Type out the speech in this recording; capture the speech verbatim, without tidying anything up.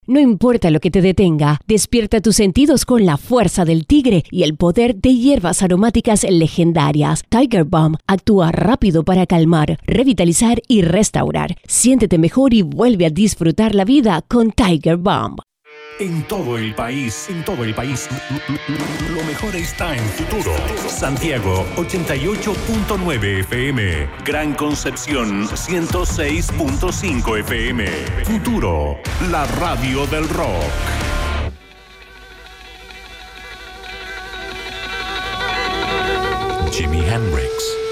No importa lo que te detenga, despierta tus sentidos con la fuerza del tigre y el poder de hierbas aromáticas legendarias. Tiger Balm actúa rápido para calmar, revitalizar y restaurar. Siéntete mejor y vuelve a disfrutar la vida con Tiger Balm. En todo el país, en todo el país, lo mejor está en Futuro. Santiago, ochenta y ocho punto nueve F M. Gran Concepción, ciento seis punto cinco F M. Futuro, la radio del rock. Jimi Hendrix.